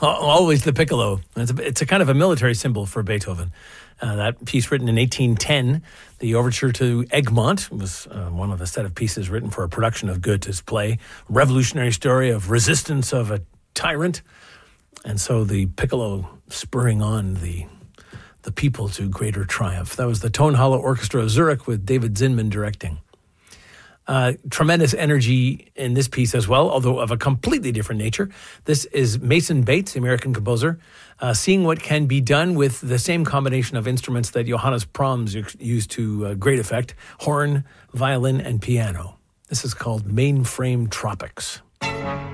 Always the piccolo. It's a kind of a military symbol for Beethoven. That piece written in 1810, the overture to Egmont, was one of a set of pieces written for a production of Goethe's play. Revolutionary story of resistance of a tyrant. And so the piccolo spurring on the people to greater triumph. That was the Tonhalle Orchestra of Zurich with David Zinman directing. Tremendous energy in this piece as well, although of a completely different nature. This is Mason Bates, the American composer, seeing what can be done with the same combination of instruments that Johannes Brahms used to great effect: horn, violin, and piano. This is called Mainframe Tropics.